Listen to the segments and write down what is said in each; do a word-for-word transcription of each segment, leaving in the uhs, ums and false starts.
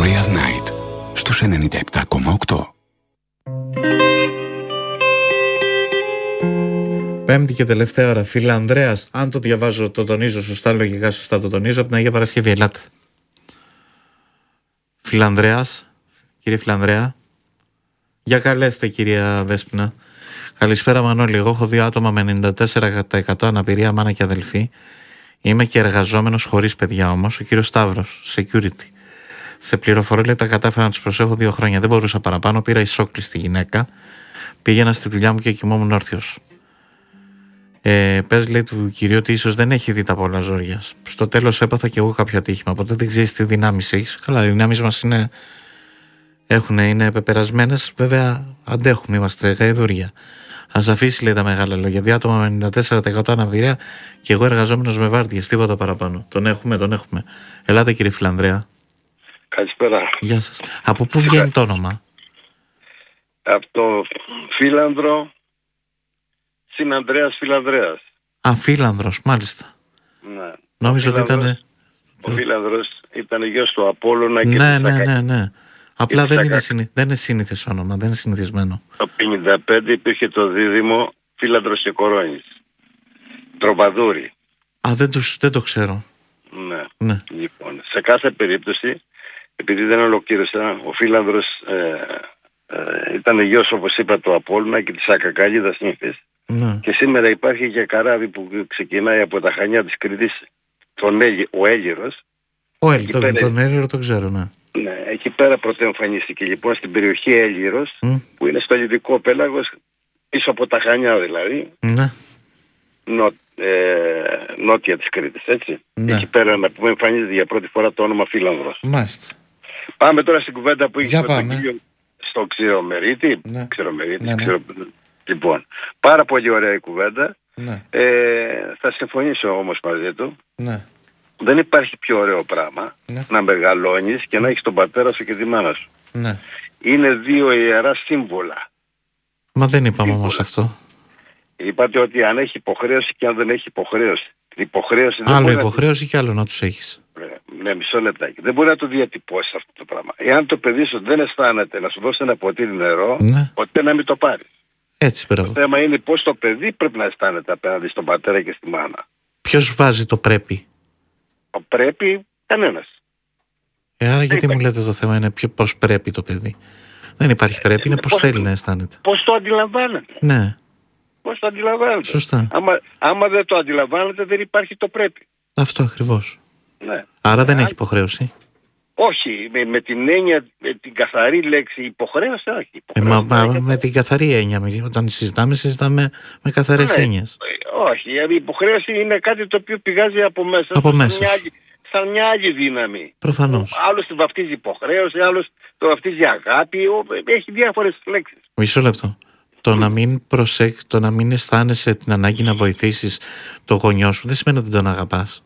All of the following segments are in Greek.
Real Night στους ενενήντα επτά κόμμα οκτώ. Πέμπτη και τελευταία ώρα, φίλε Ανδρέας. Αν το διαβάζω, το τονίζω σωστά, λογικά σωστά το τονίζω. Από την Αγία Παρασκευή, ελάτε. Φίλε Ανδρέας, κύριε Φίλε Ανδρέα. Για καλέστε, κυρία Δέσποινα. Καλησπέρα, Μανώλη. Εγώ έχω δύο άτομα με ενενήντα τέσσερα τοις εκατό αναπηρία, μάνα και αδελφή. Είμαι και εργαζόμενος χωρίς παιδιά όμως, ο κύριος Σταύρος, security. Σε πληροφορώ, λέει, τα κατάφερα να τους προσέχω δύο χρόνια. Δεν μπορούσα παραπάνω. Πήρα ισόκλειστη στη γυναίκα. Πήγαινα στη δουλειά μου και κοιμόμουν όρθιος. Ε, πες, λέει, του κυρίου ότι ίσως δεν έχει δει τα πολλά ζόρια. Στο τέλος έπαθα και εγώ κάποιο ατύχημα. Οπότε δεν ξέρεις τι δυνάμεις έχεις. Καλά, οι δυνάμεις μας είναι, έχουν, είναι πεπερασμένες. Βέβαια, αντέχουμε, είμαστε γαϊδούρια. Ας αφήσει, λέει, τα μεγάλα λόγια. Δύο άτομα με ενενήντα τέσσερα τοις εκατό αναπηρία και εγώ εργαζόμενος με βάρδιες. Τίποτα παραπάνω. Τον έχουμε, τον έχουμε. Ελάτε, κύριε Φιλανδρέα. Καλησπέρα. Γεια σας. Από πού βγαίνει το όνομα? Από το Φίλανδρο Συνανδρέας Φιλανδρέας. Α, Φίλανδρος, μάλιστα. Ναι. Νόμιζα ότι ήταν. Ο Φίλανδρος ήταν γιος του Απόλλωνα και Ναι, της ναι, Ακα... ναι, ναι. Απλά δεν Ακα... είναι, συνη... δεν είναι σύνηθες όνομα, δεν είναι συνηθισμένο. Το πενήντα πέντε υπήρχε το δίδυμο Φίλανδρος και Κορώνης. Τροπαδούρη. Α, δεν, τους... δεν το ξέρω. Ναι. Ναι. Λοιπόν, σε κάθε περίπτωση, επειδή δεν ολοκλήρωσα, ο Φίλανδρος ε, ε, ήταν γιος, όπως είπα, του Απόλλωνα και της Ακακαλίδας Νύφης. Ναι. Και σήμερα υπάρχει και καράβι που ξεκινάει από τα Χανιά της Κρήτης, τον Έγι, ο Έλληρος. Ο Έλλη, τον, πέρα... τον Έλληρο το ξέρω, ναι. Ναι, εκεί πέρα πρωτοεμφανίστηκε λοιπόν στην περιοχή Έλληρος, Mm. που είναι στο Λιβικό πέλαγος, πίσω από τα Χανιά δηλαδή, Ναι. νο, ε, νότια της Κρήτης, έτσι. Ναι. Εκεί πέρα να πούμε εμφανίζεται για πρώτη φορά το όνομα Φίλανδρος. Μάλιστα. Πάμε τώρα στην κουβέντα που είχε Για με τον πάμε. κύριο στο Ξηρομερίτη. Ναι. Ξηρομερίτη, Ναι, ναι. Ξηρο... Λοιπόν, πάρα πολύ ωραία η κουβέντα. Ναι. Ε, θα συμφωνήσω όμως μαζί του. Ναι. Δεν υπάρχει πιο ωραίο πράγμα Ναι. να μεγαλώνεις και να έχεις τον πατέρα σου και τη μάνα σου. Ναι. Είναι δύο ιερά σύμβολα. Μα δεν είπαμε Σύμβολα. όμως αυτό. Είπατε ότι αν έχει υποχρέωση και αν δεν έχει υποχρέωση. Την υποχρέωση δεν Άλλο μπορεί υποχρέωση και άλλο να τους έχεις. να... Ναι, μισό λεπτάκι. Δεν μπορεί να το διατυπώσει αυτό το πράγμα. Εάν το παιδί σου δεν αισθάνεται να σου δώσει ένα ποτήρι νερό, Ναι. ποτέ να μην το πάρει. Έτσι, Το μπράβο. θέμα είναι πώς το παιδί πρέπει να αισθάνεται απέναντι στον πατέρα και στη μάνα. Ποιος βάζει το πρέπει? Ο πρέπει κανένας. Ε, άρα γιατί υπάρχει. μου λέτε το θέμα είναι ποιο- πώς πρέπει το παιδί? Δεν υπάρχει πρέπει, είναι πώς πώς- θέλει να αισθάνεται. Πώς το αντιλαμβάνεται. Ναι, Πώς το αντιλαμβάνεται. σωστά. Άμα, άμα δεν το αντιλαμβάνεται, δεν υπάρχει το πρέπει. Αυτό ακριβώς. Ναι. Άρα δεν Αν- έχει υποχρέωση. Όχι, με, με την έννοια, με την καθαρή λέξη υποχρέωση, όχι. Ε, Υποχρέωση μα, δεν μα, έχει. με την καθαρή έννοια, μη- όταν συζητάμε, συζητάμε με καθαρές Ναι. έννοιες. Ε, Όχι, η υποχρέωση είναι κάτι το οποίο πηγάζει από μέσα. Από σαν μέσα. Μια άλλη, σαν μια άλλη δύναμη. Προφανώς. Άλλος τη βαφτίζει υποχρέωση, άλλος το βαφτίζει αγάπη. ο- Έχει διάφορες λέξεις. Μισό λεπτό. Το να μην προσέχ, το να μην αισθάνεσαι την ανάγκη να βοηθήσεις το γονιό σου δεν σημαίνει ότι δεν τον αγαπάς.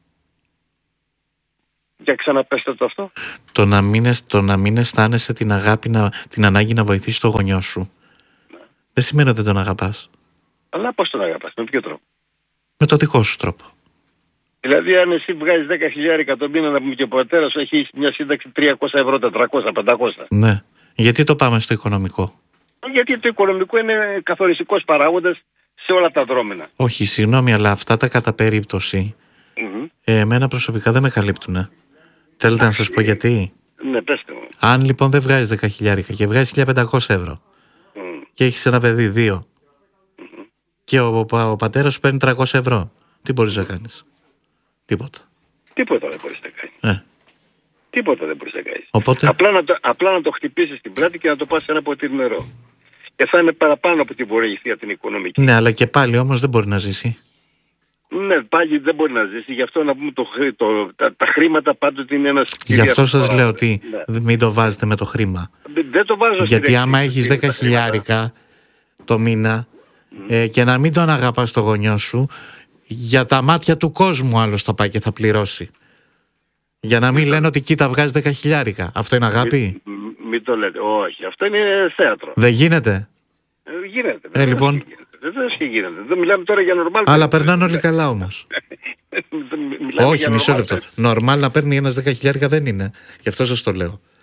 Για ξαναπέστε το αυτό. Το να μην, αισ- το να μην αισθάνεσαι την, αγάπη να, την ανάγκη να βοηθήσεις το γονιό σου δεν σημαίνει ότι δεν τον αγαπάς. Αλλά πώς τον αγαπάς, με ποιο τρόπο. Με το δικό σου τρόπο. Δηλαδή, αν εσύ βγάζεις δέκα χιλιάδες το μήνα να πούμε και ο πατέρας σου έχει μια σύνταξη τριακόσια ευρώ, τετρακόσια, πεντακόσια. Ναι. Γιατί το πάμε στο οικονομικό? Γιατί το οικονομικό είναι καθοριστικός παράγοντας σε όλα τα δρόμενα. Όχι, συγγνώμη, αλλά αυτά τα κατά περίπτωση Mm-hmm. ε, εμένα προσωπικά δεν με καλύπτουνε. Θέλετε να σας πω γιατί? Ναι, πέστε μου. Αν λοιπόν δεν βγάζεις δέκα χιλιάρικα και βγάζεις χίλια πεντακόσια ευρώ Mm. και έχεις ένα παιδί δύο Mm-hmm. και ο, ο, ο πατέρας σου παίρνει τριακόσια ευρώ, τι μπορείς να κάνεις? Τίποτα. Τίποτα δεν μπορείς να κάνεις. Ε, Τίποτα δεν μπορείς να κάνεις. οπότε, Απλά να, το, απλά να το χτυπήσεις στην πλάτη και να το πας σε ένα ποτήρι νερό. Και θα είναι παραπάνω από την βοήθεια την οικονομική. ναι, αλλά και πάλι όμως δεν μπορεί να ζήσει. Ναι, πάλι δεν μπορεί να ζήσει. Γι' αυτό να πούμε το, χρή- το, τα, τα χρήματα πάντοτε είναι ένας... Γι' αυτό σας κυρίαρχος λέω ότι ναι. μην το βάζετε με το χρήμα. Δεν, δεν το βάζω Γιατί στην άμα εξίσωση έχεις με δέκα τα χρήματα. χιλιάρικα το μήνα ε, και να μην τον αγαπάς το γονιό σου, για τα μάτια του κόσμου άλλος θα πάει και θα πληρώσει. Για να μην λένε ότι κοίτα βγάζει δέκα χιλιάρικα. Αυτό είναι αγάπη? Μην, μην το λέτε. Όχι, αυτό είναι θέατρο. Δεν γίνεται. Ε, γίνεται. Ε, λοιπόν. Βεβαίως και γίνεται. Δεν μιλάμε τώρα για νορμάλ. Αλλά περνάνε όλοι καλά όμως. Όχι, Όχι, μισό λεπτό. Νορμάλ να παίρνει ένας δέκα χιλιάρικα δεν είναι. Γι' αυτό σας το λέω.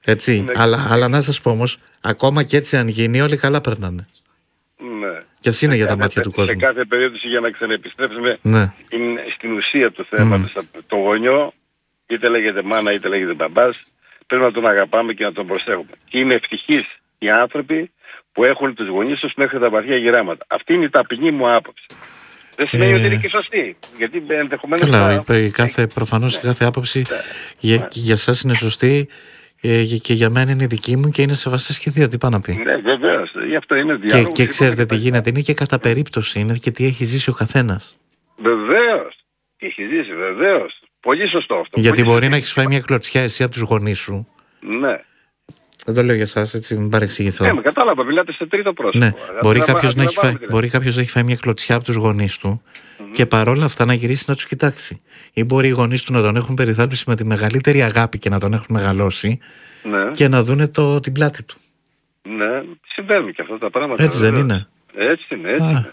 Έτσι. Ναι. Αλλά, αλλά να σας πω όμως, ακόμα και έτσι αν γίνει, όλοι καλά περνάνε. Ναι. Και ας είναι σε για τα κάθε, μάτια του κόσμου. Σε κάθε περίπτωση, για να ξαναεπιστρέψουμε Ναι. στην, στην ουσία του θέματος, mm. το γονιό, είτε λέγεται μάνα είτε λέγεται μπαμπάς, πρέπει να τον αγαπάμε και να τον προσέχουμε. Και είναι ευτυχείς οι άνθρωποι που έχουν τους γονείς τους μέχρι τα βαθιά γεράματα. Αυτή είναι η ταπεινή μου άποψη. Δεν σημαίνει Ε... ότι είναι και σωστή. Γιατί ενδεχομένως. Καλά, θα... κάθε, προφανώς ναι. κάθε άποψη ναι. για, ναι. για σας είναι σωστή ε, και για μένα είναι δική μου και είναι σεβαστές και δύο. Τι πάνω να πει. Ναι, βεβαίως. Γι' αυτό είναι Και, διάλογο. και ξέρετε τι γίνεται. Είναι και κατά περίπτωση. Είναι και τι έχει ζήσει ο καθένας. Βεβαίως. Και έχει ζήσει, βεβαίως. Πολύ σωστό αυτό. Γιατί Πολύ μπορεί σωστό. να έχει φάει μια κλωτσιά εσύ από τους γονείς σου. Ναι. Δεν το λέω για εσάς, έτσι, μην παρεξηγηθώ. Ναι, με κατάλαβα, μιλάτε σε τρίτο πρόσωπο. Ναι, μπορεί Αντιλαμβα- κάποιος να, έχει φάει, αντιλαμβάνομαι μπορεί κάποιος να έχει φάει μια κλωτσιά από τους γονείς του mm-hmm. και παρόλα αυτά να γυρίσει να τους κοιτάξει. Ή μπορεί οι γονείς του να τον έχουν περιθάλψει με τη μεγαλύτερη αγάπη και να τον έχουν μεγαλώσει ναι. και να δούνε το, την πλάτη του. Ναι, συμβαίνουν και αυτά τα πράγματα. Έτσι βεβαίως. δεν είναι. Έτσι είναι, έτσι Α. είναι.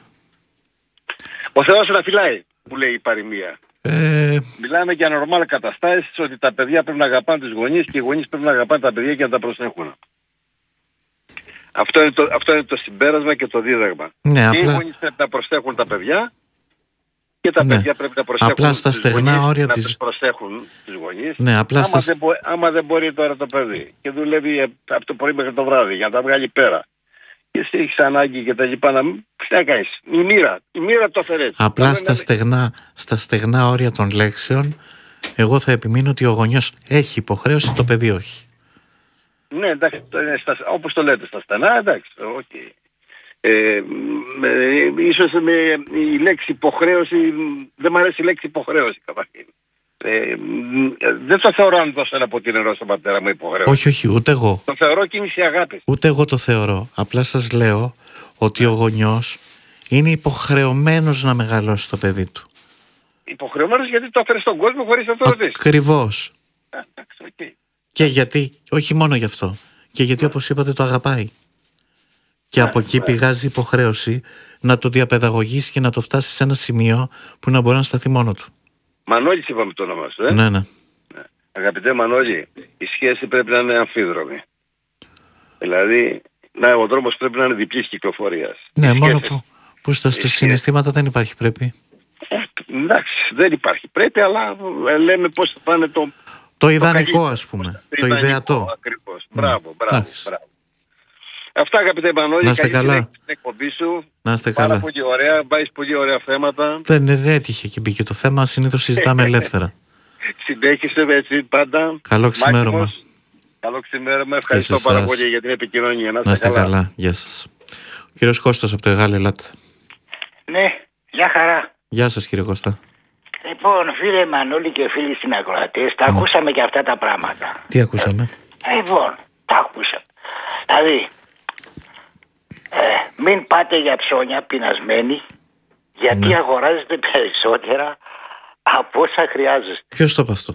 Ο Θεός να φυλάει, που λέει η παροιμία. Ε, Μιλάμε για νορμάλ καταστάσεις, ότι τα παιδιά πρέπει να αγαπάνε τους γονείς και οι γονείς πρέπει να αγαπάνε τα παιδιά και να τα προσέχουν. Αυτό είναι το, αυτό είναι το συμπέρασμα και το δίδαγμα. ναι, και απλά, οι γονείς πρέπει να προσέχουν τα παιδιά και τα Ναι. παιδιά πρέπει να προσέχουν Απλά στα τους στεγνά γονείς, όρια να της- τους προσέχουν τους γονείς. ναι, απλά άμα, στα... δεν μπο, άμα δεν μπορεί τώρα το παιδί και δουλεύει ε, από το πρωί μέχρι το βράδυ για να τα βγάλει πέρα και εσύ έχεις ανάγκη και τα λοιπά, να μην τι να κάνεις. Η μοίρα, η μοίρα το φέρει έτσι. Απλά Να- στα να- στεγνά, στα στεγνά όρια των λέξεων, εγώ θα επιμείνω ότι ο γονιός έχει υποχρέωση, το παιδί όχι. Ναι, εντάξει, το- ε, στα- όπως το λέτε, στα στενά, εντάξει, okay. Ε, με, ίσως με η λέξη υποχρέωση, δεν μου αρέσει η λέξη υποχρέωση καταρχήν. Ε, μ, ε, δεν το θεωρώ αν δώσω ένα ποτήρι νερό στον πατέρα μου υποχρέωση. Όχι, όχι, ούτε εγώ. Το θεωρώ κίνηση αγάπης. Ούτε εγώ το θεωρώ. Απλά σας λέω ότι ο γονιός είναι υποχρεωμένος να μεγαλώσει το παιδί του. Υποχρεωμένος γιατί το έφερε στον κόσμο χωρίς να το ρωτήσει. Ακριβώς. Ε, εντάξει, οκ. Και γιατί, όχι μόνο γι' αυτό, και γιατί όπως είπατε το αγαπάει. Και από εκεί πηγάζει υποχρέωση να το διαπαιδαγωγήσει και να το φτάσει σε ένα σημείο που να μπορεί να σταθεί μόνο του. Μανώλης είπαμε το όνομα σου, ε. Ναι, ναι. Αγαπητέ Μανώλη, η σχέση πρέπει να είναι αμφίδρομη. Δηλαδή, να, ο δρόμος πρέπει να είναι διπλής κυκλοφορίας. Ναι, Οι μόνο σχέσεις- που, που στα σχέσεις- συναισθήματα δεν υπάρχει πρέπει. Ε, εντάξει, δεν υπάρχει. Πρέπει, αλλά ε, λέμε πώς θα είναι το... Το ιδανικό, καλύτερο. ας πούμε. Το ιδανικό, ιδεατό. Ακριβώς. Μπράβο, μπράβο, Εντάξει. μπράβο. Αυτά, αγαπητέ Μανώλη, Να είστε καλή καλά. συνέχεια στην εκπομπή σου. Να είστε Πάρα καλά. πολύ ωραία, βάζεις πολύ ωραία θέματα. Δεν, δεν έτυχε και μπήκε το θέμα, συνήθως συζητάμε ελεύθερα. Συνέχισε έτσι πάντα. Καλό ξημέρωμα. Μάκημος. Καλό ξημέρωμα. Ευχαριστώ σε πάρα εσάς. πολύ για την επικοινωνία. Να είστε καλά. Γεια σας. Ο κύριος Κώστας από το Εγάλη, ελάτε. Ναι, γεια χαρά. Γεια σας κύριε Κώστα. Λοιπόν, φίλε Μανώλη και φίλοι συνακροατές, τα ακούσαμε και αυτά τα πράγματα. Τι ακούσαμε? Λοιπόν, τα ακούσαμε. Δηλαδή, ε, μην πάτε για ψώνια πεινασμένοι, γιατί Ναι. αγοράζετε περισσότερα από όσα χρειάζεστε. Ποιος το είπε αυτό?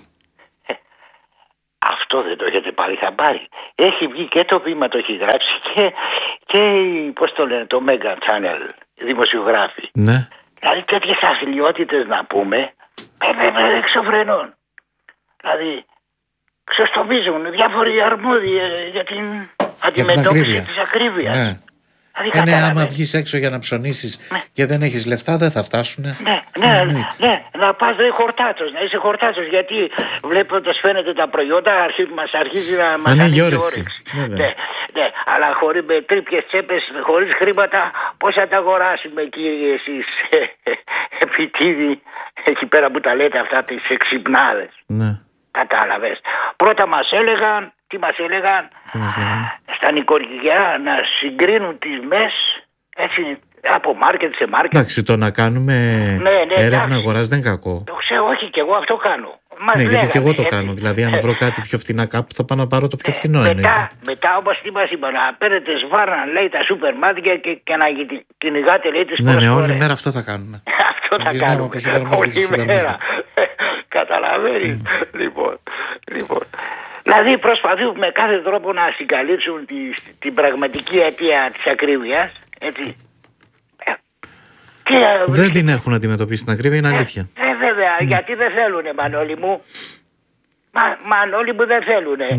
Αυτό δεν το έχετε πάρει χαμπάρι. Έχει βγει και το βήμα, το έχει γράψει και, και η- πώς το λένε, το Mega Channel, οι δημοσιογράφοι. Ναι. Δηλαδή τέτοιες αφιλιότητες να πούμε, ε, ε, ε, εξωφρενών. Δηλαδή, ξεστομίζουν διάφοροι αρμόδιοι ε, για την αντιμετώπιση ακρίβεια. της ακρίβειας. Ναι. Δηλαδή, Ε, ναι, άμα καταλαβαίνεις. βγεις έξω για να ψωνίσεις Ναι. και δεν έχεις λεφτά, δεν θα φτάσουνε. Ναι, ναι, Εννοείται. ναι, να πας δε χορτάτσος, να είσαι χορτάτσος, γιατί βλέποντας φαίνεται τα προϊόντα αρχί, μας αρχίζει να μας Ανοίγει ανοίγει όρεξη. όρεξη. Βέβαια. Ναι, ναι, αλλά χωρίς με τρίπιες τσέπες, χωρίς χρήματα, πώς θα τα αγοράσουμε κύριε εσείς επιτίδη, εκεί πέρα που τα λέτε αυτά τις εξυπνάδες. Ναι. Κατάλαβες. Πρώτα μας έλεγαν, τι μας έλεγαν, Τι μας λέγανε? στα νοικοκυριά να συγκρίνουν τις μες, έτσι, από μάρκετ σε μάρκετ. Εντάξει, το να κάνουμε Ναι, ναι, έρευνα εντάξει. αγοράς δεν είναι κακό. Το ξέρω, όχι, και εγώ αυτό κάνω. Μας Ναι, γιατί λέγανε, και εγώ το έτσι. κάνω. Δηλαδή, αν βρω κάτι πιο φθηνά κάπου, θα πάω να πάρω το πιο φθηνό. Μετά, εννοείται. μετά όπως τι μας είπαν, να παίρνετε σβάρνα, λέει, τα σούπερ μάρκετ και, και να γυ- κυνηγάτε, λέει, τις Ναι, ναι, προσφορές. όλη μέρα αυτό θα κάνουμε. Αυτό θα Γυρνάμε κάνουμε. από σούπερ μάρκετ σε Όλη σούπερ μέρα. μάρκετ. Καταλαβαίνεις. Λοιπόν, λοιπόν. Δηλαδή προσπαθούν με κάθε τρόπο να συγκαλύψουν τη, την πραγματική αιτία της ακρίβειας. Έτσι. Ε, τι, ε, Δεν την έχουν αντιμετωπίσει την ακρίβεια, είναι αλήθεια. Ε, βέβαια, γιατί δεν θέλουνε, Μανώλη μου. Μα, Μανώλη μου δεν θέλουνε.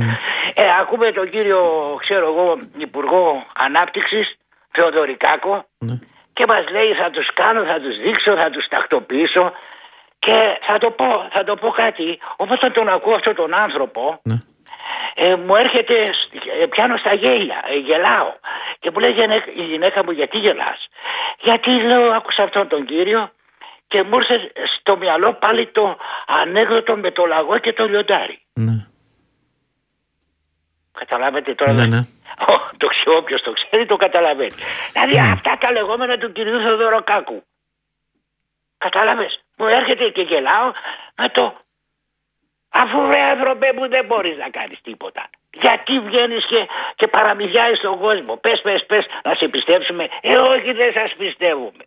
Ε, ακούμε τον κύριο, ξέρω εγώ, Υπουργό Ανάπτυξης, Θεοδωρικάκο, Ναι. και μας λέει θα τους κάνω, θα τους δείξω, θα τους τακτοποιήσω. Και θα το πω, θα το πω κάτι, όταν τον ακούω αυτόν τον άνθρωπο, Ναι. ε, μου έρχεται, ε, πιάνω στα γέλια, ε, γελάω. Και μου λέει η γυναίκα μου, γιατί γελάς? Γιατί, λέω, άκουσα αυτόν τον κύριο και μου ήρθε στο μυαλό πάλι το ανέκδοτο με το λαγό και το λιοντάρι. Ναι. Καταλάβετε τώρα? Ναι, ναι. Το ξέρω, όποιος το ξέρει το καταλαβαίνει. Δηλαδή Ναι. αυτά τα λεγόμενα του κυρίου Θεοδωροκάκου. Κατάλαβες? Μου έρχεται και γελάω με το, αφού βρε άνθρωπε μου δεν μπορείς να κάνεις τίποτα. Γιατί βγαίνεις και, και παραμυθιάζεις τον κόσμο? Πες, πες, πες, να σε πιστέψουμε. Ε, όχι, δεν σας πιστεύουμε.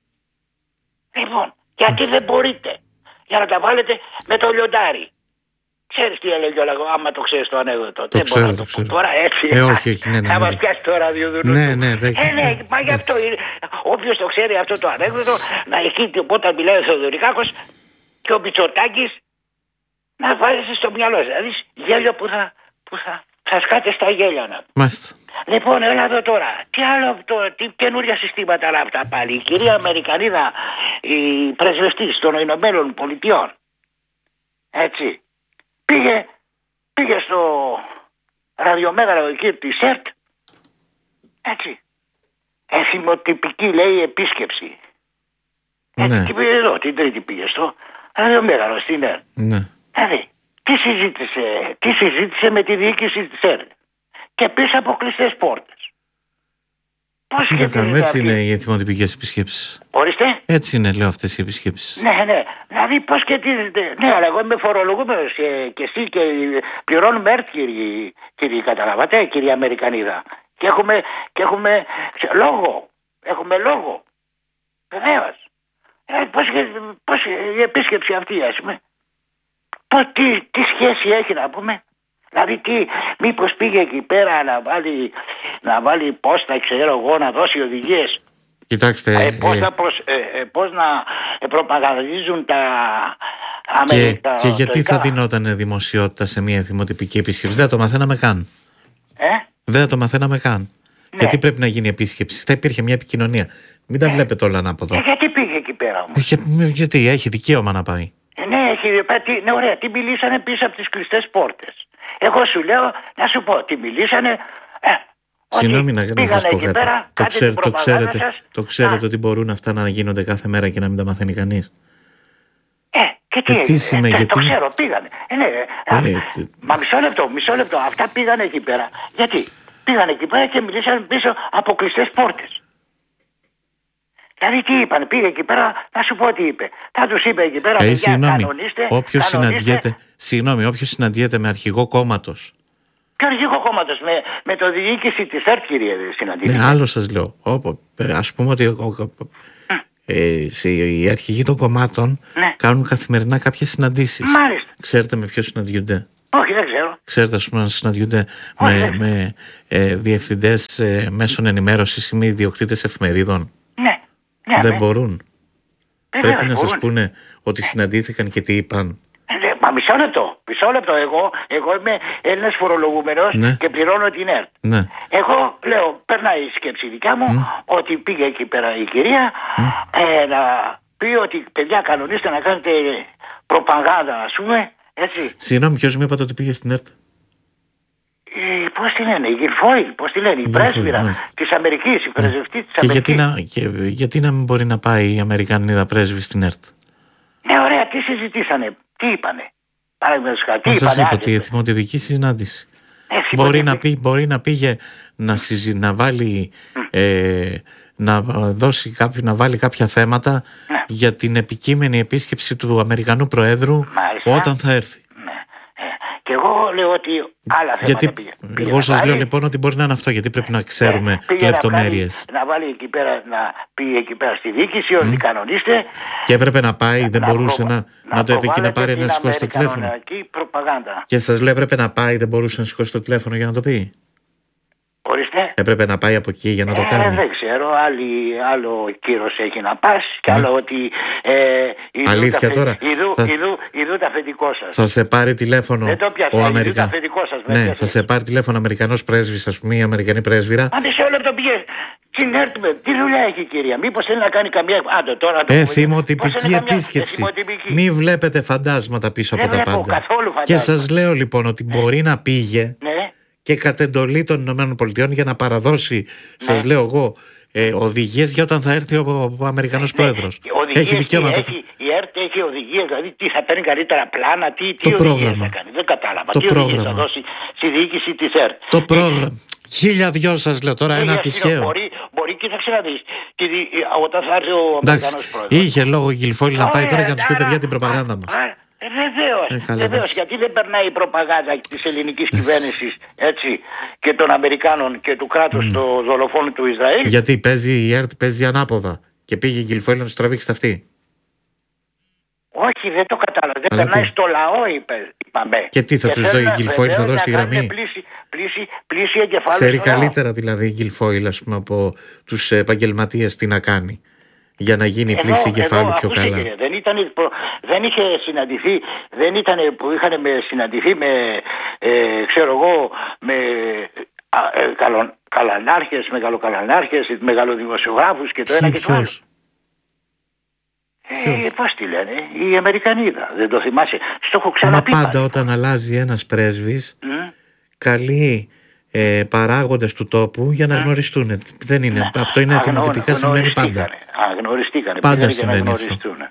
Λοιπόν, γιατί δεν μπορείτε? Για να τα βάλετε με το λιοντάρι. Ξέρεις τι έλεγε ο λαγό, άμα το ξέρεις το ανέκδοτο? Το Δεν ξέρω, μπορώ να το το ξέρω. πω τώρα έτσι. Ε, όχι, όχι, ναι, ναι, Θα ναι. μας πιάσει το ραδιοδουνού. Ναι, ναι, δεν- Ε, ναι, μα γι' αυτό είναι. Όποιος το ξέρει αυτό το ανέκδοτο, να εκεί όταν μιλάει ο Θεοδωρικάκος και ο Μητσοτάκης, να βάζεις στο μυαλό σας. Δηλαδή γέλιο που θα, που θα, θα σκάτε στα γέλια να. Μάλιστα. Λοιπόν, έλα εδώ τώρα. Τι άλλο, το, τι καινούργια συστήματα είναι αυτά πάλι? Η κυρία Αμερικανίδα, η πρεσβευτής των Ηνωμένων Πολιτειών, έτσι, πήγε, πήγε στο ραδιομέγαρο εκεί της ΕΡΤ, έτσι, εθιμοτυπική λέει επίσκεψη. Έτσι, Ναι. και πήγε εδώ, την Τρίτη πήγε στο ραδιομέγαρο στην ΕΡΤ. Ναι. Δηλαδή, τι συζήτησε, τι συζήτησε με τη διοίκηση της ΕΡΤ και πίσω από κλειστές πόρτες. Πώς Τι να σκεφτείτε κάνουμε, έτσι αυτή? είναι οι εθιμοτυπικές επισκέψεις. Ορίστε. Έτσι είναι, λέω, αυτές οι επισκέψεις. Ναι, ναι. Δηλαδή πώς σχετίζεται? Ναι, αλλά εγώ είμαι φορολογούμενος και, και εσύ και πληρώνουμε ΕΡΤ, κύριοι, κύριοι, καταλαβατε, κύριε Αμερικανίδα. Και έχουμε, και έχουμε λόγο. Έχουμε λόγο. Βεβαίως. Ε, πώς, πώς η επίσκεψη αυτή, ας πούμε, πώς, τι, τι σχέση έχει να πούμε? Δηλαδή τι, μήπως πήγε εκεί πέρα να βάλει, να βάλει πόστα, ξέρω εγώ, να δώσει οδηγίες? Κοιτάξτε, Ε, πώς, ε, να προσ- ε, ε, πώς να ε, προπαγανδίζουν τα και, Αμερικά. και γιατί θα δινόταν δημοσιότητα σε μια εθιμοτυπική επίσκεψη? Δεν θα το μαθαίναμε καν. Ε? Δεν θα το μαθαίναμε καν. Ναι. Γιατί πρέπει να γίνει επίσκεψη? Θα υπήρχε μια επικοινωνία. Μην τα βλέπετε όλα ανάποδα. Ε, γιατί πήγε εκεί πέρα όμως? Για- γιατί έχει δικαίωμα να πάει. Ε, ναι, έχει, πέ- τι, ναι, ωραία, τι μιλήσανε πίσω από τις κλειστές πόρτες. Εγώ σου λέω, να σου πω, τι μιλήσανε. Ε, ότι Συγγνώμη να, να πήγανε σας πω εκεί κάτι. πέρα, Το, κάντε ξέρ- την το προπαγάνδα ξέρετε, σας. το ξέρετε Α, ότι μπορούν αυτά να γίνονται κάθε μέρα και να μην τα μαθαίνει κανείς. Ε, και τι Ε, τι έγινε? σημαίνει, Ε, γιατί- το ξέρω, πήγανε. Ε, ναι, ε, Ε, α, τι- μα μισό λεπτό, μισό λεπτό. Αυτά πήγανε εκεί πέρα. Γιατί? Πήγανε εκεί πέρα και μιλήσαν πίσω από κλειστές πόρτες. Δηλαδή τι είπαν? Πήγε εκεί πέρα, να σου πω τι είπε. Θα τους είπε εκεί πέρα, Ε, παιδιά, συγγνώμη, κανονίστε, όποιος κανονίστε. συναντιέται, συγγνώμη, όποιος συναντιέται με αρχηγό κόμματος. Ποιο αρχηγό κόμματος? Με, με το διοίκηση της ΕΡΤ, κύριε, συναντήθηκε. Ναι, άλλο σας λέω. Όπο, ε, ας πούμε ότι ο- ο- ε, σε- οι αρχηγοί των κομμάτων Ναι. κάνουν καθημερινά κάποιες συναντήσεις. Μάλιστα. Ξέρετε με ποιο συναντιούνται? Όχι, δεν ξέρω. Ξέρετε, ας πούμε, να συναντιούνται Όχι, με, δεν. με ε, διευθυντές ε, μέσων ενημέρωσης ή με ιδιοκτήτες εφημερίδων? Ναι, ναι. Δεν ναι. μπορούν. Βεβαίως, Πρέπει να σας μπορούν. πούνε ότι συναντήθηκαν και τι είπαν. Ε, ναι, μα μισό λεπτό. Μισό λεπτό. Εγώ, εγώ είμαι Έλληνας φορολογούμενος Ναι. και πληρώνω την ΕΡΤ. Ναι. Εγώ λέω, περνάει η σκέψη δικιά μου ότι πήγε εκεί πέρα η κυρία ε, να πει ότι παιδιά κανονίστε να κάνετε προπαγάνδα, ας πούμε, έτσι. Συγγνώμη, ποιος μου είπατε ότι πήγε στην ΕΡΤ? Ε, πώς τη λένε, η Γιλφόιλ, πώς τη λένε, η Γιλφόιλ, πρέσβυρα μάλιστα. της Αμερικής, η πρεσβευτή της Και γιατί, Αμερικής. να, και γιατί να μην μπορεί να πάει η Αμερικανίδα πρέσβη στην ΕΡΤ? Ναι, ωραία, τι συζητήσανε, τι είπανε. Παραδείγματος χάρη, τι Μα σας είπανε. είπα άντε. ότι η εθιμοτυπική συνάντηση. Ε, Μπορεί συμμετέχει. να, πει, μπορεί να πήγε να, συζη, να βάλει ε, να δώσει κάποιο, να βάλει κάποια θέματα Ναι. για την επικείμενη επίσκεψη του Αμερικανού Προέδρου Μάλιστα. όταν θα έρθει. Ναι. Ε, και εγώ λέω ότι άλλα θέματα Γιατί πήγε. Πήγε εγώ να σας βάλει- λέω λοιπόν ότι μπορεί να είναι αυτό, γιατί πρέπει να ξέρουμε πήγε λεπτομέρειες. Να, κάνει, να βάλει εκεί πέρα, να πει εκεί πέρα στη διοίκηση ότι κανονίστε. Και έπρεπε να πάει, δεν να μπορούσε προβα- να, να, το πει και να προβάλλετε πάρει την να σηκώσει το τηλέφωνο. αμερικανική προπαγάνδα. Και σας λέω έπρεπε να πάει, δεν μπορούσε να σηκώσει το τηλέφωνο για να το πει. Ορίστε. Έπρεπε να πάει από εκεί για να το Ε, κάνει. δεν ξέρω, άλλη, άλλο κύρος έχει να πας και άλλο ότι ε, ειδού Αλήθεια τα, φε- τώρα, ειδού, θα- ειδού, ειδού τα αφεντικό σας. Θα σε πάρει τηλέφωνο Δεν το πιάσα, ο ειδού Αμερικα... τα αφεντικό σας. με Ναι, πιάσε. θα σε πάρει τηλέφωνο ο Αμερικανός πρέσβης, ας πούμε, η Αμερικανή πρέσβυρα. Αν μισό λεπτό πήγε. Στην ΕΡΤ, τι δουλειά έχει η κυρία, μήπως θέλει να κάνει καμία. Άντε τώρα το Ε, πούμε. θυμοτυπική Πώς είναι καμιά- επίσκεψη. ε, θυμοτυπική. Μη βλέπετε φαντάσματα πίσω Δεν από τα βλέπω πάντα. καθόλου Και φαντάσματα. σας λέω λοιπόν ότι μπορεί να πήγε Ναι. και κατ' εντολή των ΗΠΑ για να παραδώσει, σας λέω εγώ, ε, οδηγίες για όταν θα έρθει ο, ο Αμερικανός πρόεδρος. Ναι, οδηγίες, Έχει δικαίωμα. τι, Το, έχει, η ΕΡΤ έχει οδηγίες, δηλαδή τι θα παίρνει καλύτερα πλάνα, τι, τι Το οδηγίες πρόγραμμα. θα κάνει. Δεν κατάλαβα. Το τι οδηγίες θα πρόγραμμα. δώσει στη διοίκηση της ΕΡΤ. το πρόγραμμα. Χίλια δυο σας λέω τώρα, Ε, ένα για τυχαίο. σύνο, Μπορεί, μπορεί, κοίταξε να δεις. Και δι- όταν θα έρθει ο Εντάξει, Αμερικανός πρόεδρος. είχε λόγο η Γιλφόλη να πάει Ωραία, τώρα για να τους πει άρα- παιδιά την προπαγάνδα μας. Α, ε, Βεβαίως, Ε, καλά, βεβαίως, εντάξει. γιατί δεν περνάει η προπαγάνδα της ελληνικής κυβέρνησης έτσι, και των Αμερικάνων και του κράτους mm. το δολοφόνο του Ισραήλ. Γιατί παίζει η ΕΡΤ, παίζει ανάποδα. Και πήγε η Γιλφόλη να τους τραβήξει τα αυτή. Όχι, δεν το κατάλαβα. Δεν Αλλά περνάει τι? στο λαό, είπε, είπαμε. Και τι θα τους θέλουν δώσει η να- Γιλφόιλ, θα βεβαίως, δώσει τη να κάνουν γραμμή? Πλήση, πλήση, πλήση εγκεφάλου. Ξέρει στο λαό. καλύτερα δηλαδή η Γιλφόιλ, ας πούμε, από τους επαγγελματίες τι να κάνει για να γίνει η Εδώ- πλήση εγκεφάλου εδώ, πιο ακούστε, καλά. κύριε, δεν, ήταν, προ- δεν είχε συναντηθεί, δεν ήταν που είχαν με, συναντηθεί με, ε, ξέρω εγώ, με α, ε, καλο, καλανάρχες, μεγαλοκαλανάρχες, μεγαλοδημοσιογράφους και το ένα Ποιο- και το άλλο. ποιος? Ε, πώς τη λένε, η Αμερικανίδα, δεν το θυμάσαι. Στο έχω Μα ξαναπεί. πάντα πάλι. όταν αλλάζει ένας πρέσβης Μμ. καλεί ε, παράγοντες του τόπου για να γνωριστούν. Δεν είναι, αυτό είναι Αγνω- δημοτυπικά συμβαίνει πάντα. γνωριστήκανε. Α, γνωριστήκανε. Πάντα πήγανε για να συμβαίνει αυτό. γνωριστούν.